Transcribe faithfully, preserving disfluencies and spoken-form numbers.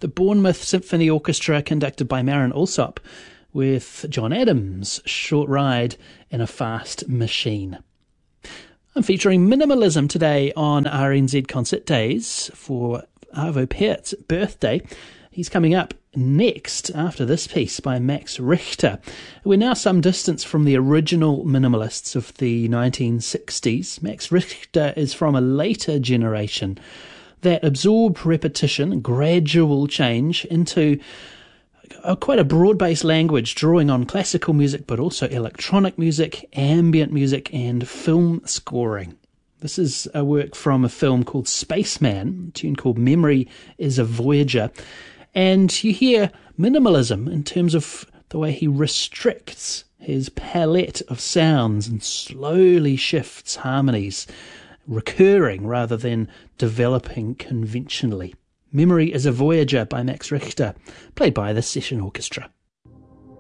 the Bournemouth Symphony Orchestra conducted by Marin Alsop with John Adams' Short Ride in a Fast Machine. I'm featuring minimalism today on R N Z Concert Days for Arvo Pärt's birthday. He's coming up next after this piece by Max Richter. We're now some distance from the original minimalists of the nineteen sixties. Max Richter is from a later generation that absorbed repetition, gradual change into a, quite a broad-based language, drawing on classical music but also electronic music, ambient music and film scoring. This is a work from a film called Spaceman, a tune called Memory is a Voyager. And you hear minimalism in terms of the way he restricts his palette of sounds and slowly shifts harmonies, recurring rather than developing conventionally. Memory is a Voyager by Max Richter, played by the Session Orchestra.